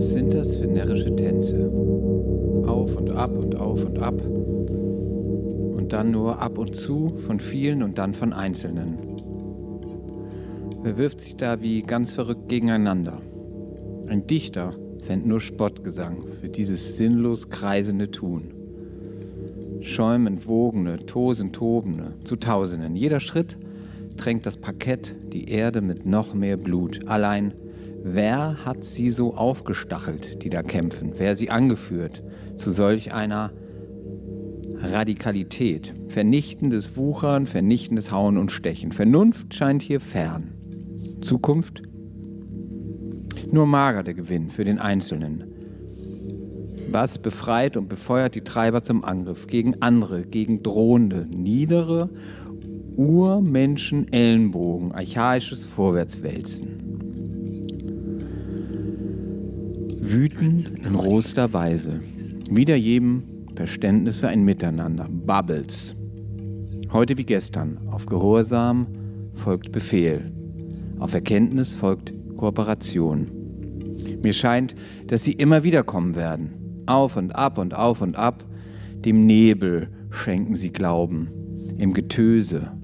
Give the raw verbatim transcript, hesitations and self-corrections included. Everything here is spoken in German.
Was sind das für närrische Tänze? Auf und ab und auf und ab. Und dann nur ab und zu von vielen und dann von Einzelnen. Wer wirft sich da wie ganz verrückt gegeneinander? Ein Dichter fände nur Spottgesang für dieses sinnlos kreisende Tun. Schäumend wogende, tosend tobende, zu Tausenden. Jeder Schritt tränkt das Parkett, die Erde mit noch mehr Blut. Allein, wer hat sie so aufgestachelt, die da kämpfen? Wer sie angeführt zu solch einer Radikalität? Vernichtendes Wuchern, vernichtendes Hauen und Stechen. Vernunft scheint hier fern. Zukunft? Nur mager der Gewinn für den Einzelnen. Was befreit und befeuert die Treiber zum Angriff gegen andere, gegen drohende, niedere Urmenschen Ellenbogen, archaisches Vorwärtswälzen. Wütend in rohster Weise, wider jedem Verständnis für ein Miteinander, Bubbles. Heute wie gestern, auf Gehorsam folgt Befehl, auf Erkenntnis folgt Kooperation. Mir scheint, dass sie immer wieder kommen werden, auf und ab und auf und ab, dem Nebel schenken sie Glauben, im Getöse,